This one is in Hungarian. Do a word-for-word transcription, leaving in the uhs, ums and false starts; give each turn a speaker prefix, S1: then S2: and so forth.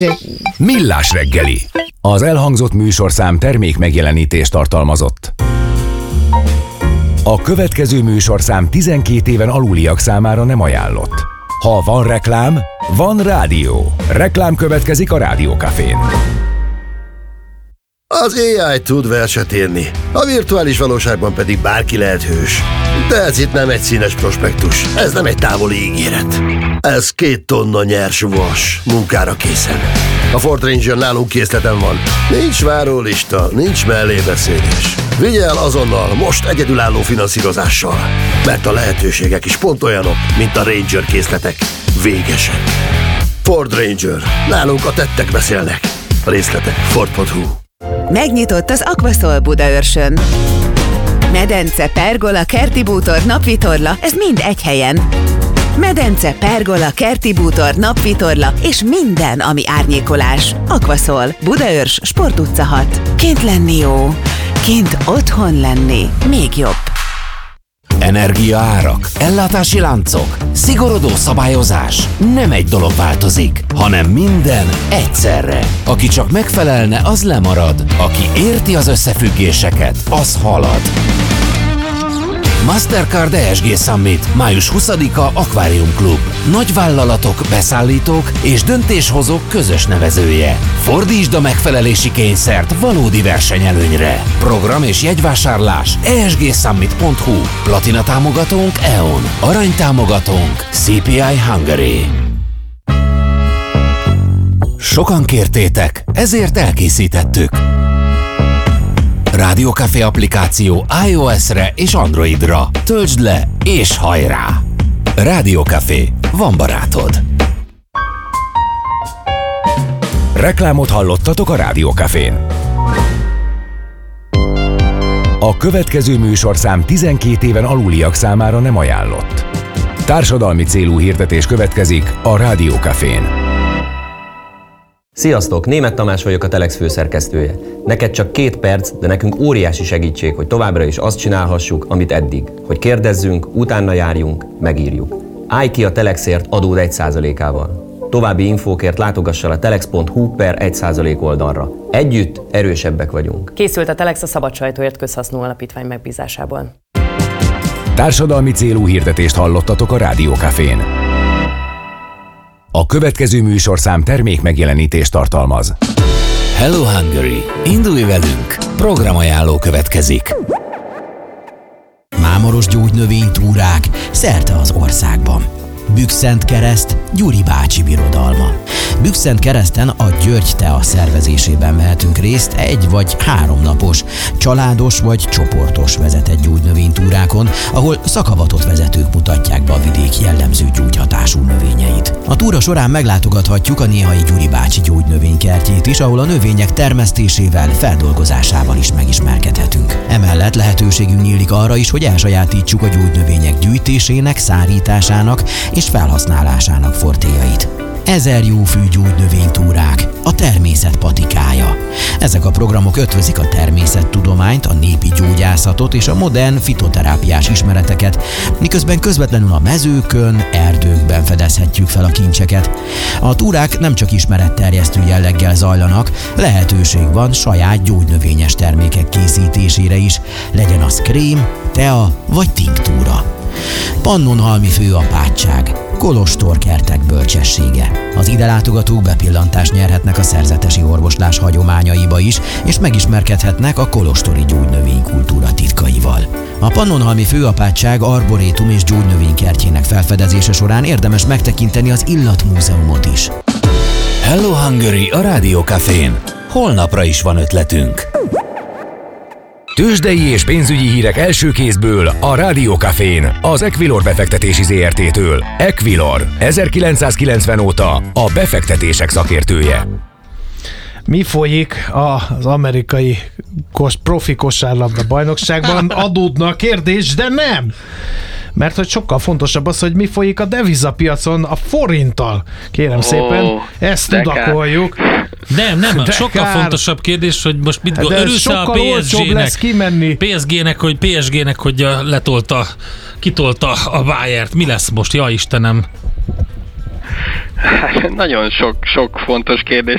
S1: Millás reggeli. Az elhangzott műsorszám termék megjelenítést tartalmazott. A következő műsorszám tizenkét éven aluliak számára nem ajánlott. Ha van reklám, van rádió. Reklám következik a Rádió Cafén.
S2: Az á i tud verset írni, a virtuális valóságban pedig bárki lehet hős. De ez itt nem egy színes prospektus, ez nem egy távoli ígéret. Ez két tonna nyers vas, munkára készen. A Ford Ranger nálunk készleten van. Nincs várólista, nincs mellébeszélés. Vigye el azonnal, most egyedülálló finanszírozással. Mert a lehetőségek is pont olyanok, mint a Ranger készletek. Végesen. Ford Ranger. Nálunk a tettek beszélnek. A részletek ford pont hu.
S3: Megnyitott az Aquasol Budaörsön. Medence, pergola, kerti bútor, napvitorla, ez mind egy helyen. Medence, pergola, kerti bútor, napvitorla és minden, ami árnyékolás. Aquasol, Budaörs, Sport utca hat. Kint lenni jó, kint otthon lenni még jobb.
S4: Energiaárak, ellátási láncok, szigorodó szabályozás. Nem egy dolog változik, hanem minden egyszerre. Aki csak megfelelne, az lemarad. Aki érti az összefüggéseket, az halad. Mastercard e es gé Summit, május huszadika Aquarium Club. Nagyvállalatok, beszállítók és döntéshozók közös nevezője. Fordítsd a megfelelési kényszert valódi versenyelőnyre. Program és jegyvásárlás e es gé summit pont hu. Platina támogatónk e on. Arany támogatónk cé pé i Hungary. Sokan kértétek, ezért elkészítettük. Rádió Café applikáció iOS-re és Androidra. Töltsd le és hajrá! Rádió Café. Van barátod.
S1: Reklámot hallottatok a Rádió Cafén. A következő műsorszám tizenkét éven aluliak számára nem ajánlott. Társadalmi célú hirdetés következik a Rádió Cafén.
S5: Sziasztok! Németh Tamás vagyok, a Telex főszerkesztője. Neked csak két perc, de nekünk óriási segítség, hogy továbbra is azt csinálhassuk, amit eddig. Hogy kérdezzünk, utána járjunk, megírjuk. Állj ki a Telexért adód egy százalékával. További infókért látogassa a telex pont hu per egy százalék oldalra. Együtt erősebbek vagyunk.
S6: Készült a Telex a Szabad Sajtóért Közhasznú Alapítvány megbízásából.
S1: Társadalmi célú hirdetést hallottatok a Rádió Cafén. A következő műsorszám termék megjelenítést tartalmaz.
S4: Hello Hungary! Indulj velünk! Programajánló következik.
S7: Mámoros gyógynövénytúrák szerte az országban. Bükkszentkereszt, Gyuri bácsi birodalma. Bükkszentkereszten a György Tea szervezésében vehetünk részt egy vagy három napos, családos vagy csoportos vezetett gyógynövénytúrákon, ahol szakavatott vezetők mutatják be a vidék jellemző gyógyhatású növényeit. A túra során meglátogathatjuk a néhai Gyuri bácsi gyógynövénykertjét is, ahol a növények termesztésével, feldolgozásával is megismerkedhetünk. Emellett lehetőségünk nyílik arra is, hogy elsajátítsuk a gyógynövények gyűjtésének, szárításának és felhasználásának fortélyait. Ezer jófű gyógynövénytúrák, a természet patikája. Ezek a programok ötvözik a természettudományt, a népi gyógyászatot és a modern fitoterápiás ismereteket, miközben közvetlenül a mezőkön, erdőkben fedezhetjük fel a kincseket. A túrák nem csak ismeretterjesztő jelleggel zajlanak, lehetőség van saját gyógynövényes termékek készítésére is, legyen az krém, tea vagy tinktúra. Pannonhalmi főapátság, kolostorkertek bölcsessége. Az ide látogatók bepillantást nyerhetnek a szerzetesi orvoslás hagyományaiba is, és megismerkedhetnek a kolostori gyógynövénykultúra titkaival. A Pannonhalmi főapátság arborétum és gyógynövénykertjének felfedezése során érdemes megtekinteni az Illatmúzeumot is.
S4: Hello Hungary a Rádió Cafén. Holnapra is van ötletünk.
S1: Tőzsdei és pénzügyi hírek első kézből a Rádió Cafén, az Equilor befektetési zé er té-től. Equilor, ezerkilencszázkilencven óta a befektetések szakértője.
S8: Mi folyik az amerikai profi kosárlabda bajnokságban? Adódna a kérdés, de nem! Mert hogy sokkal fontosabb az, hogy mi folyik a devizapiacon a forinttal. Kérem oh, szépen, ezt tudakoljuk.
S9: Nem, nem,
S8: de
S9: sokkal
S8: kár.
S9: fontosabb kérdés, hogy most mit gondol. Örülsz a pé es gének, pé es gének, hogy pé es gének, hogy letolta, kitolta a Bayert. Mi lesz most? Ja Istenem!
S10: Hát nagyon sok, sok fontos kérdés